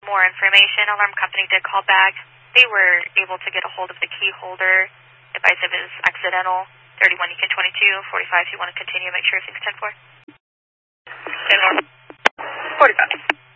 more information. Alarm company did call back. They were able to get a hold of the key holder. Advised it was accidental. 31 Yukon 22, 45 if you want to continue. Make sure everything's 10-4. 10-4. 45.